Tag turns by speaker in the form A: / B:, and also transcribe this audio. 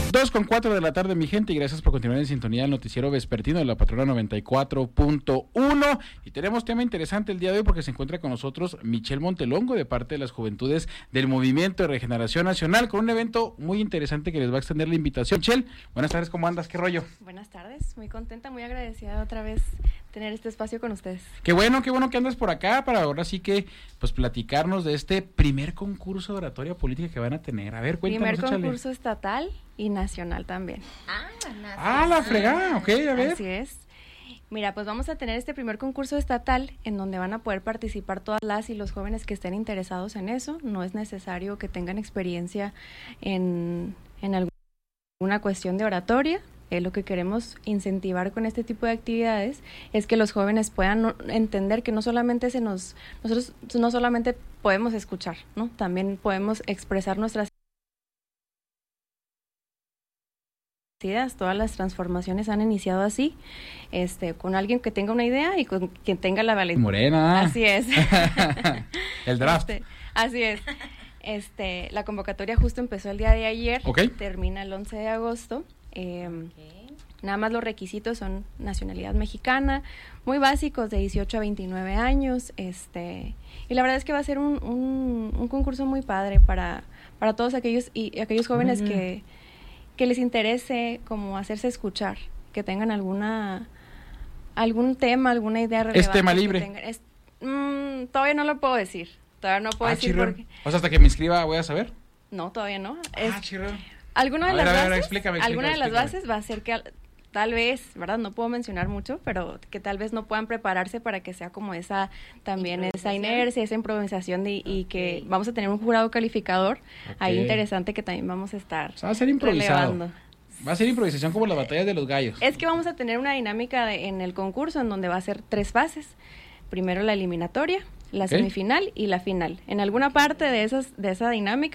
A: 2:04 de la tarde, mi gente, y gracias por continuar en sintonía del noticiero vespertino de la Patrona 94.1. Y tenemos tema interesante el día de hoy porque se encuentra con nosotros Michelle Montelongo de parte de las Juventudes del Movimiento de Regeneración Nacional con un evento muy interesante que les va a extender la invitación. Michelle, buenas tardes, ¿cómo andas? ¿Qué rollo?
B: Buenas tardes, muy contenta, muy agradecida de otra vez tener este espacio con ustedes.
A: Qué bueno que andas por acá para ahora sí que pues platicarnos de este primer concurso de oratoria política que van a tener. A ver, cuéntanos,
B: Primer
A: échale.
B: concurso estatal y nacional también.
A: La fregada, ok, a ver.
B: Así es. Mira, pues vamos a tener este primer concurso estatal en donde van a poder participar todas las y los jóvenes que estén interesados en eso. No es necesario que tengan experiencia en alguna cuestión de oratoria. Lo que queremos incentivar con este tipo de actividades es que los jóvenes puedan entender que nosotros no solamente podemos escuchar, ¿no? También podemos expresar nuestras ideas. Todas las transformaciones han iniciado así, con alguien que tenga una idea y con quien tenga la valentía.
A: Morena.
B: Así es.
A: El draft.
B: Así es. La convocatoria justo empezó el día de ayer.
A: Okay.
B: Termina el 11 de agosto. Nada más los requisitos son nacionalidad mexicana, muy básicos, de 18 a 29 años, y la verdad es que va a ser un concurso muy padre para todos aquellos jóvenes que les interese como hacerse escuchar, que tengan algún tema, alguna idea relevante.
A: ¿Es tema libre?
B: Todavía no lo puedo decir, decir porque...
A: O sea, hasta que me inscriba voy a saber.
B: No, todavía no.
A: Chirro.
B: Alguna de las
A: explícame.
B: las bases va a ser que tal vez, ¿verdad? No puedo mencionar mucho, pero que tal vez no puedan prepararse para que sea como esa inercia, esa improvisación y que vamos a tener un jurado calificador ahí interesante que también vamos a estar
A: va a ser improvisado.
B: relevando.
A: Va a ser improvisación como las batallas de los gallos.
B: Es que vamos a tener una dinámica en el concurso en donde va a ser 3 fases. Primero la eliminatoria, la semifinal y la final. En alguna parte de esa dinámica